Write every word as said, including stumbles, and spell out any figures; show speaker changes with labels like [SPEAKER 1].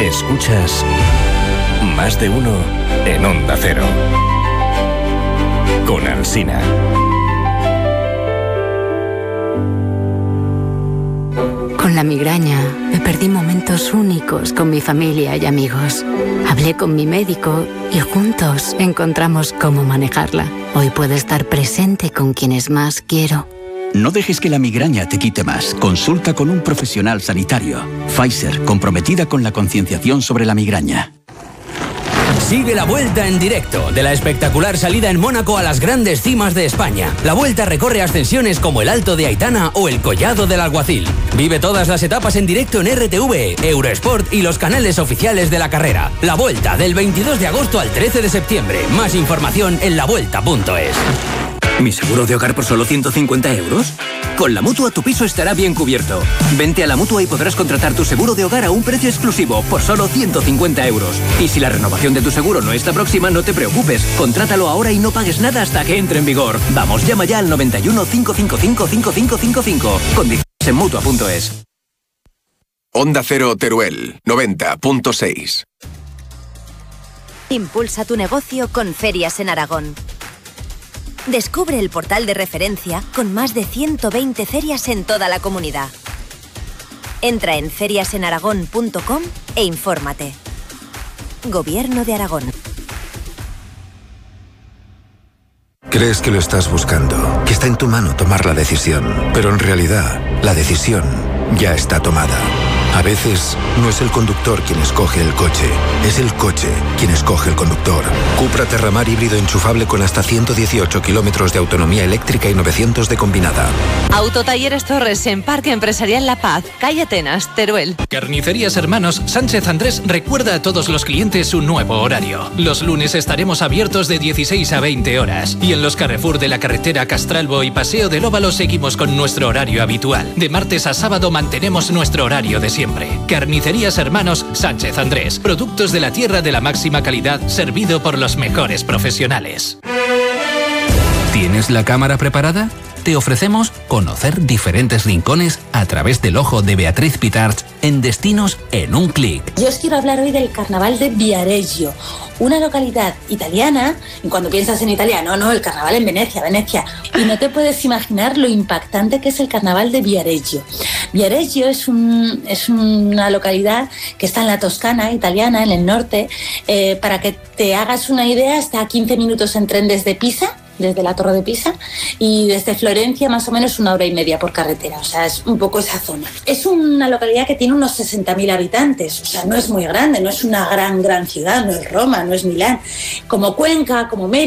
[SPEAKER 1] Escuchas Más de Uno en Onda Cero. Con Alsina.
[SPEAKER 2] Con la migraña me perdí momentos únicos con mi familia y amigos. Hablé con mi médico y juntos encontramos cómo manejarla. Hoy puedo estar presente con quienes más quiero.
[SPEAKER 3] No dejes que la migraña te quite más. Consulta con un profesional sanitario. Pfizer, comprometida con la concienciación sobre la migraña.
[SPEAKER 4] Sigue la Vuelta en directo, de la espectacular salida en Mónaco a las grandes cimas de España. La Vuelta recorre ascensiones como el Alto de Aitana o el Collado del Alguacil. Vive todas las etapas en directo en R T V, Eurosport y los canales oficiales de la carrera. La Vuelta, del veintidós de agosto al trece de septiembre. Más información en la vuelta punto es.
[SPEAKER 5] ¿Mi seguro de hogar por solo ciento cincuenta euros? Con la Mutua tu piso estará bien cubierto. Vente a la Mutua y podrás contratar tu seguro de hogar a un precio exclusivo por solo ciento cincuenta euros. Y si la renovación de tu seguro no está próxima, no te preocupes. Contrátalo ahora y no pagues nada hasta que entre en vigor. Vamos, llama ya al noventa y uno, cinco cinco cinco, cinco cinco cinco cinco. Condiciones en Mutua punto es.
[SPEAKER 6] Onda Cero Teruel, noventa punto seis.
[SPEAKER 7] Impulsa tu negocio con Ferias en Aragón. Descubre el portal de referencia con más de ciento veinte ferias en toda la comunidad. Entra en ferias en aragón punto com e infórmate. Gobierno de Aragón.
[SPEAKER 8] Crees que lo estás buscando, que está en tu mano tomar la decisión, pero en realidad la decisión ya está tomada. A veces no es el conductor quien escoge el coche, es el coche quien escoge el conductor. Cupra Terramar híbrido enchufable con hasta ciento dieciocho kilómetros de autonomía eléctrica y novecientos de combinada.
[SPEAKER 9] Autotalleres Torres en Parque Empresarial La Paz, calle Atenas, Teruel.
[SPEAKER 10] Carnicerías Hermanos Sánchez Andrés recuerda a todos los clientes un nuevo horario. Los lunes estaremos abiertos de dieciséis a veinte horas y en los Carrefour de la carretera Castralbo y Paseo del Óvalo seguimos con nuestro horario habitual. De martes a sábado mantenemos nuestro horario de siempre. Carnicerías Hermanos Sánchez Andrés. Productos de la tierra de la máxima calidad, servido por los mejores profesionales.
[SPEAKER 11] ¿Tienes la cámara preparada? Te ofrecemos conocer diferentes rincones a través del ojo de Beatriz Pitarch en Destinos en un clic.
[SPEAKER 12] Yo os quiero hablar hoy del Carnaval de Viareggio, una localidad italiana, y cuando piensas en Italia, no, no, el carnaval en Venecia, Venecia, y no te puedes imaginar lo impactante que es el Carnaval de Viareggio. Viareggio es, un, es una localidad que está en la Toscana italiana, en el norte. Eh, para que te hagas una idea, está a quince minutos en tren desde Pisa, desde la Torre de Pisa, y desde Florencia más o menos una hora y media por carretera, o sea, es un poco esa zona. Es una localidad que tiene unos sesenta mil habitantes, o sea, no es muy grande, no es una gran, gran ciudad, no es Roma, no es Milán, como Cuenca, como Mérida.